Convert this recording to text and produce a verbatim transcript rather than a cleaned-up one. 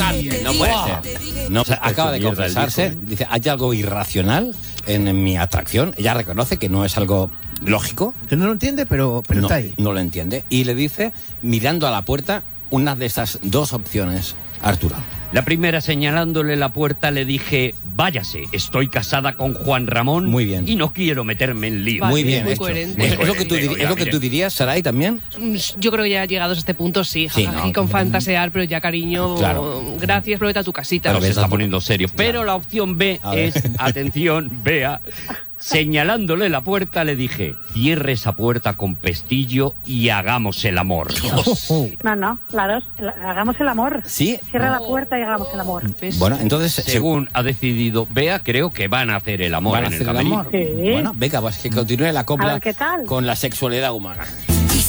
está bien. No puede ser. No, o sea, acaba de confesarse. Dice, hay algo irracional en mi atracción. Ella reconoce que no es algo lógico. Que no lo entiende, pero, pero no, está ahí. No lo entiende. Y le dice, mirando a la puerta, una de esas dos opciones, Arturo. La primera, señalándole la puerta, le dije, váyase, estoy casada con Juan Ramón. Muy bien. Y no quiero meterme en lío. Muy bien muy hecho. coherente. ¿Es, es lo que tú, diri- es lo que tú dirías, Saray, también? Yo creo que ya llegados a este punto, sí, Sí, jajaja, ¿no? con fantasear, pero ya, cariño, Claro. gracias, proveta tu casita. Pero Pero se está tampoco- poniendo serio. Pero la opción B A ver. es, atención, vea, señalándole la puerta, le dije, cierre esa puerta con pestillo y hagamos el amor. No, no, la dos, la- hagamos el amor. Sí. Cierra la puerta y hagamos el amor. ¿Ves? Bueno, entonces... Según ha decidido Bea, creo que van a hacer el amor ¿Van a en el hacer el camerino. amor? Sí. Bueno, venga, pues que continúe la A copla ver, ¿qué tal? con la sexualidad humana.